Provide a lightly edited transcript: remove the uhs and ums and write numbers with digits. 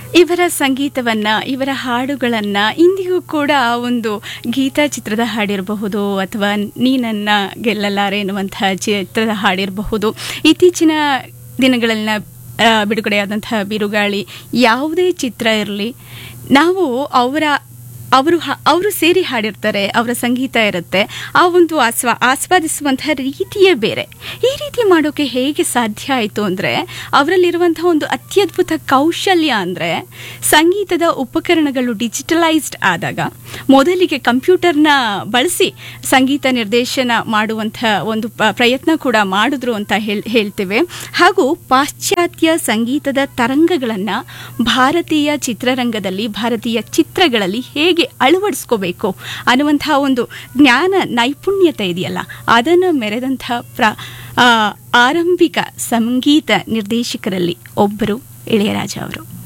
ಇವರ ಸಂಗೀತವನ್ನ, ಇವರ ಹಾಡುಗಳನ್ನ ಇಂದಿಗೂ ಕೂಡ ಒಂದು ಗೀತಾ ಚಿತ್ರದ ಹಾಡಿರಬಹುದು ಅಥವಾ ನೀ ನನ್ನ ಗೆಲ್ಲಲಾರೆ ಎನ್ನುವಂತಹ ಚಿತ್ರದ ಹಾಡಿರಬಹುದು, ಇತ್ತೀಚಿನ ದಿನಗಳನ್ನ ಬಿಡುಗಡೆಯಾದಂತಹ ಬಿರುಗಾಳಿ, ಯಾವುದೇ ಚಿತ್ರ ಇರಲಿ, ನಾವು ಅವರು ಸೇರಿ ಹಾಡಿರ್ತಾರೆ, ಅವರ ಸಂಗೀತ ಇರುತ್ತೆ, ಆ ಒಂದು ಆಸ್ವಾದಿಸುವಂತಹ ರೀತಿಯೇ ಬೇರೆ. ಈ ರೀತಿ ಮಾಡೋಕೆ ಹೇಗೆ ಸಾಧ್ಯ ಆಯಿತು ಅಂದರೆ, ಅವರಲ್ಲಿರುವಂತಹ ಒಂದು ಅತ್ಯದ್ಭುತ ಕೌಶಲ್ಯ ಅಂದರೆ, ಸಂಗೀತದ ಉಪಕರಣಗಳು ಡಿಜಿಟಲೈಸ್ಡ್ ಆದಾಗ ಮೊದಲಿಗೆ ಕಂಪ್ಯೂಟರ್ನ ಬಳಸಿ ಸಂಗೀತ ನಿರ್ದೇಶನ ಮಾಡುವಂಥ ಒಂದು ಪ್ರಯತ್ನ ಕೂಡ ಮಾಡಿದ್ರು ಅಂತ ಹೇಳ್ತೇವೆ. ಹಾಗೂ ಪಾಶ್ಚಾತ್ಯ ಸಂಗೀತದ ತರಂಗಗಳನ್ನು ಭಾರತೀಯ ಚಿತ್ರರಂಗದಲ್ಲಿ, ಭಾರತೀಯ ಚಿತ್ರಗಳಲ್ಲಿ ಹೇಗೆ ಅಳವಡಿಸ್ಕೋಬೇಕು ಅನ್ನುವಂತಹ ಒಂದು ಜ್ಞಾನ ನೈಪುಣ್ಯತೆ ಇದೆಯಲ್ಲ, ಅದನ್ನು ಮೆರೆದಂತಹ ಆರಂಭಿಕ ಸಂಗೀತ ನಿರ್ದೇಶಕರಲ್ಲಿ ಒಬ್ಬರು ಇಳೆಯರಾಜ ಅವರು.